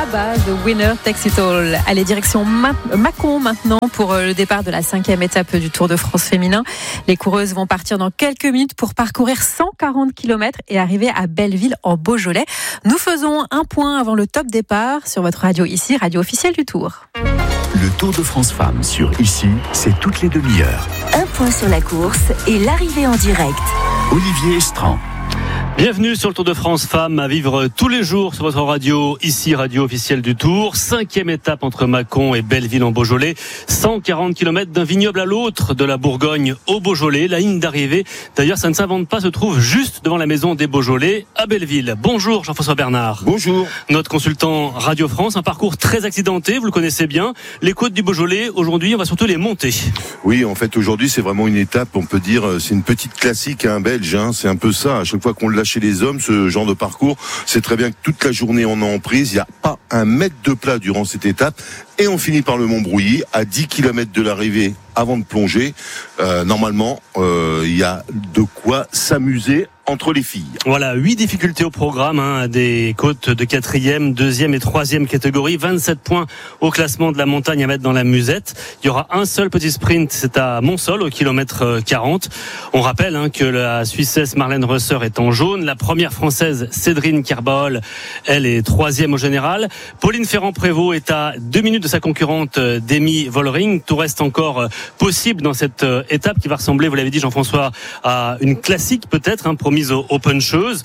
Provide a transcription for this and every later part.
ABBA, The Winner Takes It All. Allez, direction Mâcon maintenant pour le départ de la 5e étape du Tour de France féminin. Les coureuses vont partir dans quelques minutes pour parcourir 140 km et arriver à Belleville en Beaujolais. Nous faisons un point avant le top départ sur votre radio ici, radio officielle du Tour. Le Tour de France Femmes sur ici, c'est toutes les demi-heures. Un point sur la course et l'arrivée en direct. Olivier Estran. Bienvenue sur le Tour de France Femmes à vivre tous les jours sur votre radio, ici radio officielle du Tour. 5e étape entre Mâcon et Belleville en Beaujolais. 140 km d'un vignoble à l'autre de la Bourgogne au Beaujolais. La ligne d'arrivée, d'ailleurs ça ne s'invente pas, se trouve juste devant la maison des Beaujolais à Belleville. Bonjour Jean-François Bernard. Bonjour. Notre consultant Radio France, un parcours très accidenté, vous le connaissez bien. Les côtes du Beaujolais, aujourd'hui on va surtout les monter. Oui, en fait aujourd'hui c'est vraiment une étape, on peut dire, c'est une petite classique belge, c'est un peu ça. À chaque fois qu'on lâche chez les hommes, ce genre de parcours, c'est très bien que toute la journée on est en prise, il n'y a pas un mètre de plat durant cette étape et on finit par le Mont-Brouilly à 10 km de l'arrivée avant de plonger. Normalement, il y a de quoi s'amuser entre les filles. Voilà, 8 difficultés au programme, des côtes de 4e, 2e et 3e catégorie, 27 points au classement de la montagne à mettre dans la musette. Il y aura un seul petit sprint, c'est à Montsol au kilomètre 40. On rappelle que la Suissesse Marlène Reusser est en jaune, la première Française Cédrine Kerbaol, elle est 3e au général. Pauline Ferrand-Prévôt est à 2 minutes de sa concurrente Demi Vollering. Tout reste encore possible dans cette étape qui va ressembler, vous l'avez dit Jean-François, à une classique peut-être, promise aux puncheuses.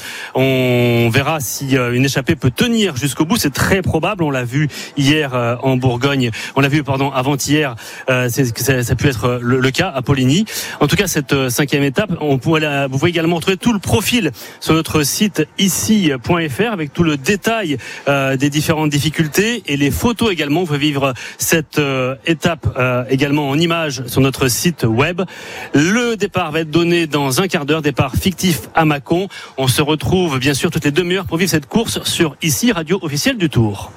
On verra si une échappée peut tenir jusqu'au bout. C'est très probable. On l'a vu hier en Bourgogne. On l'a vu, avant-hier. Ça a pu être le cas à Poligny. En tout cas, cette 5e étape, vous pouvez également retrouver tout le profil sur notre site ici.fr avec tout le détail des différentes difficultés et les photos également. Vous pouvez vivre cette étape également en images sur notre site web. Le départ va être donné dans un quart d'heure. Départ fictif à Mâcon. On se retrouve bien sûr toutes les demi-heures pour vivre cette course sur ici, radio officielle du Tour.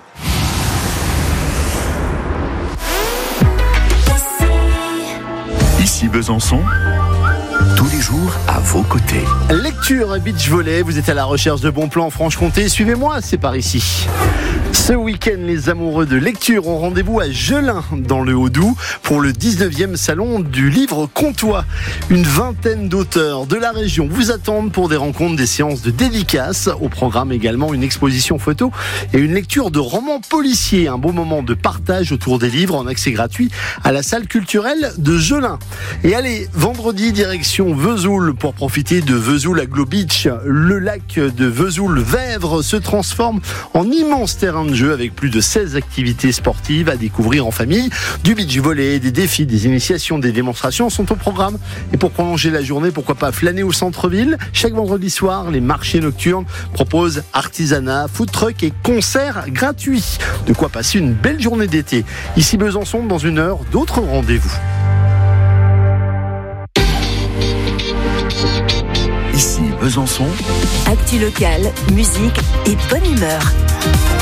Ici Besançon, tous les jours à vos côtés. Lecture beach volley, vous êtes à la recherche de bons plans en Franche-Comté, suivez-moi, c'est par ici. Ce week-end, les amoureux de lecture ont rendez-vous à Jelin, dans le Haut-Doubs, pour le 19e salon du livre comtois. Une vingtaine d'auteurs de la région vous attendent pour des rencontres, des séances de dédicaces. Au programme également une exposition photo et une lecture de romans policiers. Un beau moment de partage autour des livres en accès gratuit à la salle culturelle de Jelin. Et allez, vendredi, direction Vesoul pour profiter de Vesoul Aglo Beach. Le lac de Vesoul-Vèvre se transforme en immense terrain de jeu avec plus de 16 activités sportives à découvrir en famille. Du beach volley, des défis, des initiations, des démonstrations sont au programme. Et pour prolonger la journée, pourquoi pas flâner au centre-ville. Chaque vendredi soir, les marchés nocturnes proposent artisanat, food truck et concerts gratuits. De quoi passer une belle journée d'été. Ici Besançon, dans une heure, d'autres rendez-vous. Ici Besançon. Actu locale, musique et bonne humeur.